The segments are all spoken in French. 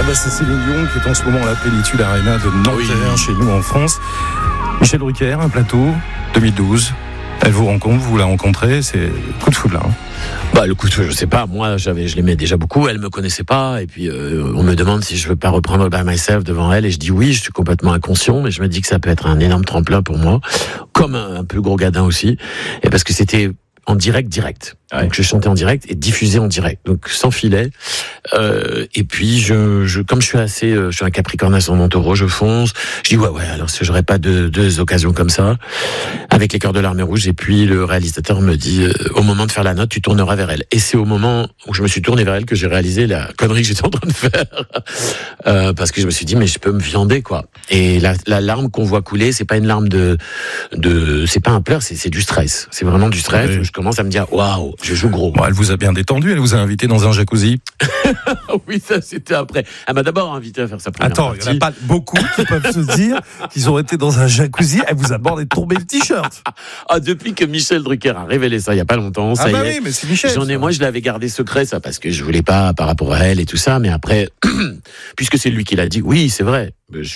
C'est Céline Dion qui est en ce moment à la Plénitude Arena de Nanterre, chez nous en France. Michel Drucker, un plateau, 2012. Elle vous rencontre, vous la rencontrez, c'est coup de foudre là. Le coup de foudre, je sais pas. Moi, je l'aimais déjà beaucoup. Elle me connaissait pas. Et puis, on me demande si je veux pas reprendre By Myself devant elle. Et je dis oui. Je suis complètement inconscient, mais je me dis que ça peut être un énorme tremplin pour moi, comme un peu gros gadin aussi. Et parce que c'était en direct. Ouais. Donc je chantais en direct et diffusé en direct, donc sans filet. Et puis comme je suis un Capricorne ascendant Taureau, je fonce. Je dis ouais. Alors si j'aurais pas deux occasions comme ça, avec les Cœurs de l'Armée Rouge. Et puis le réalisateur me dit au moment de faire la note, tu tourneras vers elle. Et c'est au moment où je me suis tourné vers elle que j'ai réalisé la connerie que j'étais en train de faire, parce que je me suis dit mais je peux me viander quoi. Et la larme qu'on voit couler, c'est pas une larme c'est pas un pleur, c'est du stress. C'est vraiment du stress. Oui. Je commence à me dire waouh. Je joue gros. Elle vous a bien détendu, elle vous a invité dans un jacuzzi. Oui, ça c'était après. Elle m'a d'abord invité à faire sa première partie. Il n'y en a pas beaucoup qui peuvent se dire qu'ils ont été dans un jacuzzi, elle vous a bordé tomber le t-shirt. Depuis que Michel Drucker a révélé ça il y a pas longtemps, ça y est. Oui, mais c'est Michel. Moi je l'avais gardé secret ça parce que je voulais pas par rapport à elle et tout ça, mais après puisque c'est lui qui l'a dit, oui, c'est vrai.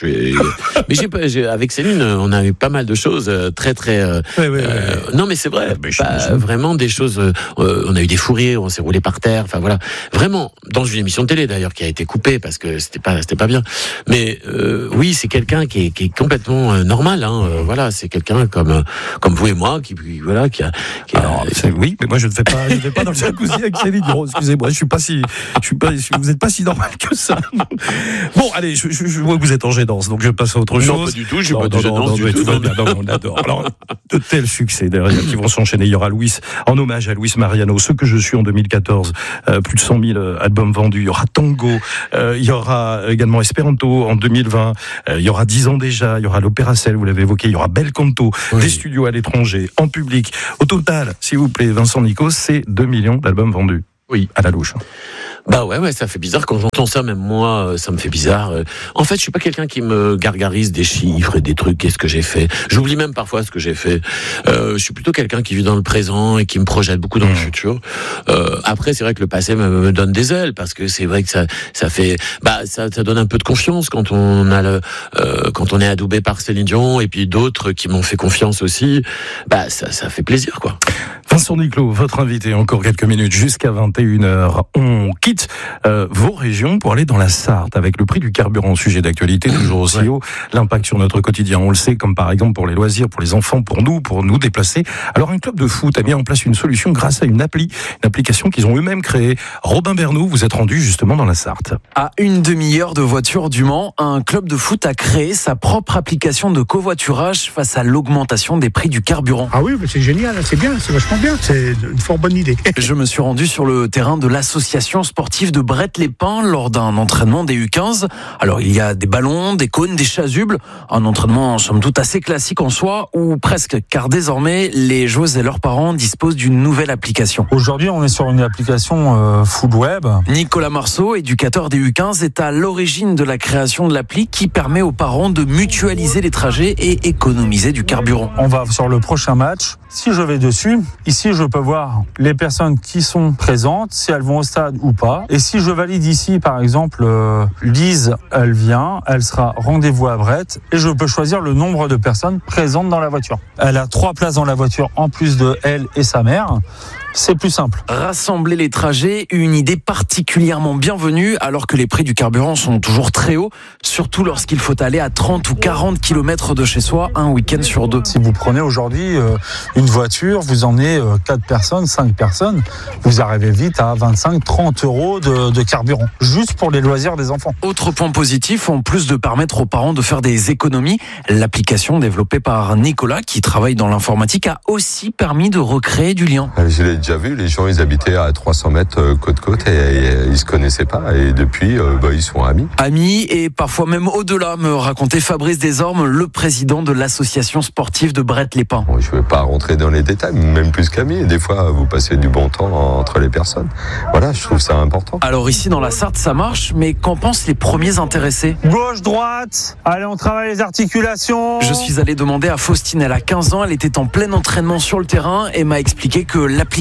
Mais avec Céline, on a eu pas mal de choses très. Non, mais c'est vrai. Vraiment des choses. On a eu des fous rires, on s'est roulé par terre. Enfin voilà, vraiment dans une émission de télé d'ailleurs qui a été coupée parce que c'était pas bien. Mais oui, c'est quelqu'un qui est complètement normal. Voilà, c'est quelqu'un comme vous et moi qui oui, mais moi je ne vais pas dans le jacuzzi avec Céline. Excusez-moi, vous n'êtes pas si normal que ça. Bon, allez, je vois que vous êtes en J-Danse, donc je passe à autre chose. Non, pas du tout, je suis pas de J-Danse du tout. On adore. Alors, de tels succès derrière qui vont s'enchaîner. Il y aura en hommage à Luis Mariano, Ce que je suis en 2014, plus de 100 000 albums vendus. Il y aura Tango, il y aura également Esperanto en 2020, il y aura 10 ans déjà, il y aura l'Opéra Cell, vous l'avez évoqué, il y aura Bel Canto, des studios à l'étranger, en public. Au total, s'il vous plaît, Vincent Nicot, c'est 2 millions d'albums vendus. Oui, à la louche. Ouais, ça fait bizarre quand j'entends ça, même moi, ça me fait bizarre. En fait, je suis pas quelqu'un qui me gargarise des chiffres et des trucs, qu'est-ce que j'ai fait. J'oublie même parfois ce que j'ai fait. Je suis plutôt quelqu'un qui vit dans le présent et qui me projette beaucoup dans le futur. Après, c'est vrai que le passé me donne des ailes, parce que c'est vrai que ça fait, ça donne un peu de confiance quand on est adoubé par Céline Dion et puis d'autres qui m'ont fait confiance aussi. Ça fait plaisir, quoi. Vincent Nicot, votre invité, encore quelques minutes jusqu'à 21h. On quitte vos régions pour aller dans la Sarthe avec le prix du carburant, sujet d'actualité toujours aussi haut. L'impact sur notre quotidien, on le sait, comme par exemple pour les loisirs, pour les enfants, pour nous déplacer. Alors un club de foot a mis en place une solution grâce à une application qu'ils ont eux-mêmes créée. Robin Bernoux, vous êtes rendu justement dans la Sarthe. À une demi-heure de voiture du Mans, un club de foot a créé sa propre application de covoiturage face à l'augmentation des prix du carburant. Ah oui, c'est génial, c'est bien, c'est vachement bien, c'est une fort bonne idée. Je me suis rendu sur le terrain de l'association sportive de Brett-les-Pins lors d'un entraînement des U15. Alors il y a des ballons, des cônes, des chasubles, un entraînement somme toute assez classique en soi, ou presque, car désormais les joueuses et leurs parents disposent d'une nouvelle application. Aujourd'hui on est sur une application full web. Nicolas Marceau, éducateur des U15, est à l'origine de la création de l'appli qui permet aux parents de mutualiser les trajets et économiser du carburant. On va sur le prochain match. Si je vais dessus, ici je peux voir les personnes qui sont présentes, si elles vont au stade ou pas. Et si je valide ici, par exemple, Lise, elle vient, elle sera rendez-vous à Brett, et je peux choisir le nombre de personnes présentes dans la voiture. Elle a 3 places dans la voiture en plus de elle et sa mère. C'est plus simple. Rassembler les trajets, une idée particulièrement bienvenue alors que les prix du carburant sont toujours très hauts, surtout lorsqu'il faut aller à 30 ou 40 km de chez soi un week-end sur 2. Si vous prenez aujourd'hui une voiture, vous emmenez 4 personnes, 5 personnes, vous arrivez vite à 25-30 euros de carburant, juste pour les loisirs des enfants. Autre point positif, en plus de permettre aux parents de faire des économies, l'application développée par Nicolas, qui travaille dans l'informatique, a aussi permis de recréer du lien. Je l'ai déjà vu, les gens ils habitaient à 300 mètres côte-côte et ils se connaissaient pas, et depuis ils sont amis. Amis et parfois même au-delà, me racontait Fabrice Desormes, le président de l'association sportive de Brett-les-Pins. Bon, je ne vais pas rentrer dans les détails, même plus qu'amis. Des fois, vous passez du bon temps entre les personnes. Voilà, je trouve ça important. Alors ici dans la Sarthe, ça marche, mais qu'en pensent les premiers intéressés ? Gauche, droite, allez, on travaille les articulations. Je suis allé demander à Faustine, elle a 15 ans, elle était en plein entraînement sur le terrain et m'a expliqué que l'application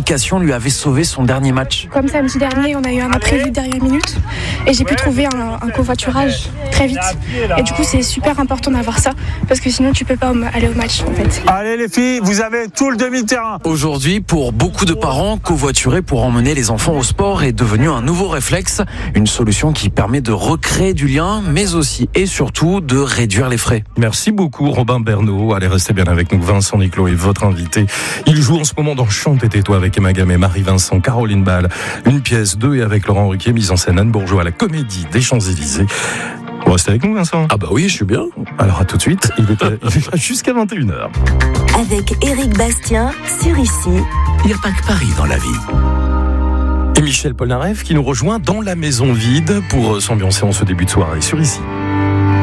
l'application lui avait sauvé son dernier match. Comme samedi dernier, on a eu un imprévu dernière minute et j'ai pu trouver un covoiturage très vite. Et du coup, c'est super important d'avoir ça parce que sinon, tu peux pas aller au match en fait. Allez les filles, vous avez tout le demi-terrain. Aujourd'hui, pour beaucoup de parents, covoiturer pour emmener les enfants au sport est devenu un nouveau réflexe. Une solution qui permet de recréer du lien, mais aussi et surtout de réduire les frais. Merci beaucoup Robin Bernot. Allez, restez bien avec nous. Vincent Niclot est votre invité. Il joue en ce moment dans Chante et tais-toi avec Emma Gamet, Marie-Vincent, Caroline Ball. Une pièce 2 et avec Laurent Ruquier, mise en scène Anne Bourgeois à la Comédie des Champs-Élysées. Vous restez avec nous, Vincent? Ah bah oui, je suis bien. Alors à tout de suite, il est jusqu'à 21h. Avec Éric Bastien sur Ici. Il n'y a pas que Paris dans la vie. Et Michel Polnareff qui nous rejoint dans la maison vide pour s'ambiancer en ce début de soirée sur Ici.